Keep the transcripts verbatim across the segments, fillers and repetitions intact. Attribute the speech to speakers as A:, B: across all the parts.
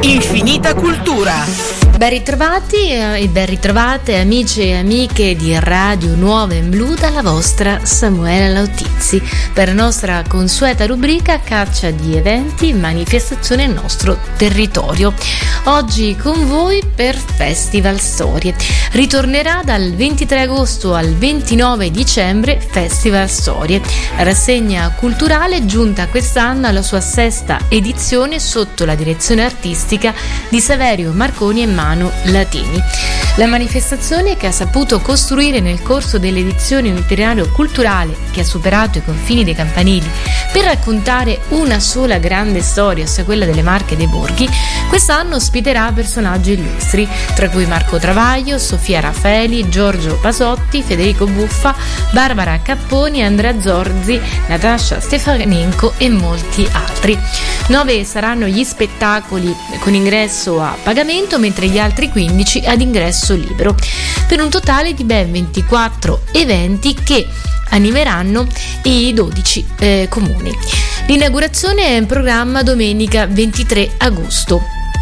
A: Infinita cultura.
B: Ben ritrovati e ben ritrovate amici e amiche di Radio Nuova in Blu dalla vostra Samuela Lautizzi per la nostra consueta rubrica Caccia di eventi e manifestazioni nel nostro territorio. Oggi con voi per Festival Storie. Ritornerà dal ventitré agosto al ventinove dicembre Festival Storie, rassegna culturale giunta quest'anno alla sua sesta edizione sotto la direzione artistica di Saverio Marconi e Manu Latini. La manifestazione, che ha saputo costruire nel corso dell'edizione un itinerario culturale che ha superato i confini dei campanili per raccontare una sola grande storia, ossia quella delle Marche e dei Borghi, quest'anno ospiterà personaggi illustri, tra cui Marco Travaglio, Sofia Raffaeli, Giorgio Pasotti, Federico Buffa, Barbara Capponi, Andrea Zorzi, Natascia Stefanenko e molti altri. Nove saranno gli spettacoli con ingresso a pagamento, mentre gli altri quindici ad ingresso libero, per un totale di ben ventiquattro eventi che animeranno i dodici eh, comuni. L'inaugurazione è in programma domenica ventitré agosto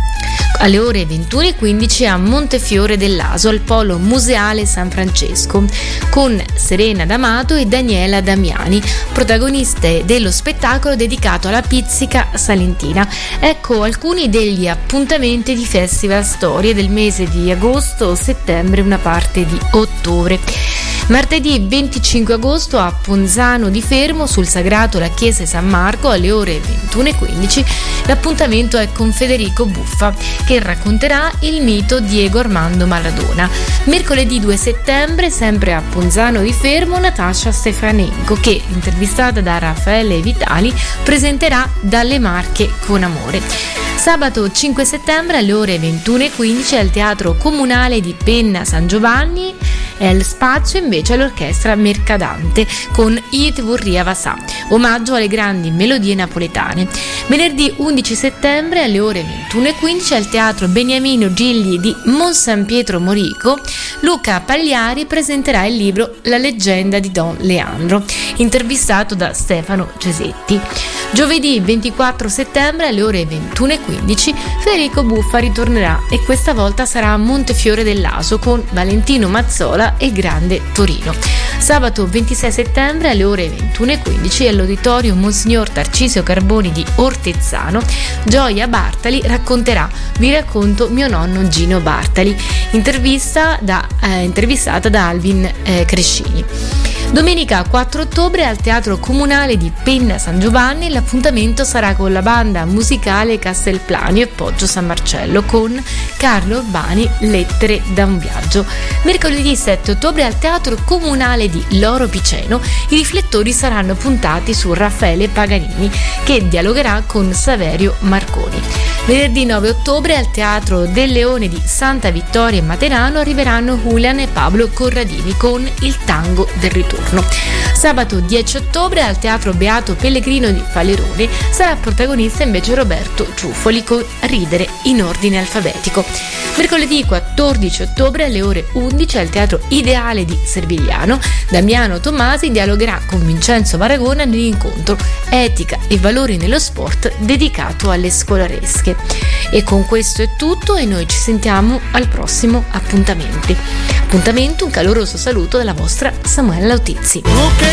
B: alle ore ventuno e quindici a Montefiore dell'Aso, al Polo Museale San Francesco, con Serena D'Amato e Daniela Damiani, protagoniste dello spettacolo dedicato alla pizzica salentina. Ecco alcuni degli appuntamenti di Festival Storie del mese di agosto, settembre e una parte di ottobre. Martedì venticinque agosto a Ponzano di Fermo, sul Sagrato la Chiesa di San Marco, alle ore ventuno e quindici. L'appuntamento è con Federico Buffa, che racconterà il mito Diego Armando Maradona. Mercoledì due settembre, sempre a Ponzano di Fermo, Natascia Stefanenko, che, intervistata da Raffaele Vitali, presenterà Dalle Marche con amore. Sabato cinque settembre alle ore ventuno e quindici al Teatro Comunale di Penna San Giovanni è il spazio invece all'orchestra Mercadante con It Vorria Vasà, omaggio alle grandi melodie napoletane. Venerdì undici settembre alle ore ventuno e quindici al Teatro Beniamino Gigli di Monsan Pietro Morico, Luca Pagliari presenterà il libro La leggenda di Don Leandro, intervistato da Stefano Cesetti. Giovedì ventiquattro settembre alle ore ventuno e quindici Federico Buffa ritornerà e questa volta sarà a Montefiore dell'Aso con Valentino Mazzola e Grande Torino. Sabato ventisei settembre alle ore ventuno e quindici all'Auditorio Monsignor Tarcisio Carboni di Ortezzano, Gioia Bartali racconterà Vi racconto mio nonno Gino Bartali, intervista da, eh, intervistata da Alvin eh, Crescini. Domenica quattro ottobre al Teatro Comunale di Penna San Giovanni l'appuntamento sarà con la banda musicale Castelplanio e Poggio San Marcello con Carlo Urbani, Lettere da un viaggio. Mercoledì sette ottobre al Teatro Comunale di Loro Piceno i riflettori saranno puntati su Raffaele Paganini, che dialogherà con Saverio Marconi. Venerdì nove ottobre al Teatro del Leone di Santa Vittoria e Materano arriveranno Julian e Pablo Corradini con Il tango del ritorno. Sabato dieci ottobre al Teatro Beato Pellegrino di Falerone sarà protagonista invece Roberto Ciuffoli con Ridere in ordine alfabetico. Mercoledì quattordici ottobre alle ore undici al Teatro Ideale di Servigliano Damiano Tomasi dialogherà con Vincenzo Varagona nell'incontro Etica e valori nello sport dedicato alle scolaresche. E con questo è tutto e noi ci sentiamo al prossimo appuntamento. Appuntamento, un caloroso saluto dalla vostra Samuela Lautizzi.
A: Ok.